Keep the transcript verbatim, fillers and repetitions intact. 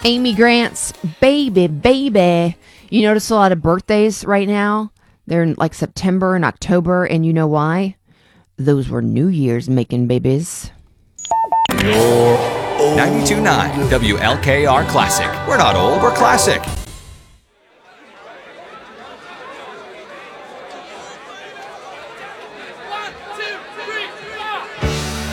Amy Grant's Baby Baby. You notice a lot of birthdays right now? They're in like September and October, and you know why? Those were New Year's making babies. ninety-two point nine W L K R Classic. We're not old, we're classic.